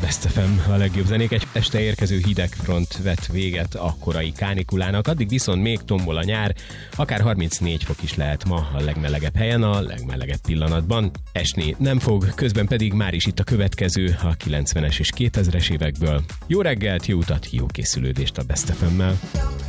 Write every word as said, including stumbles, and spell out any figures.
Best ef em, a legjobb zenék. Egy este érkező hidegfront vet véget a korai kánikulának, addig viszont még tombol a nyár, akár harmincnégy fok is lehet ma a legmelegebb helyen, a legmelegebb pillanatban. Esni nem fog, közben pedig már is itt a következő a kilencvenes és kétezres évekből. Jó reggelt, jó utat, jó készülődést a Best ef emmel.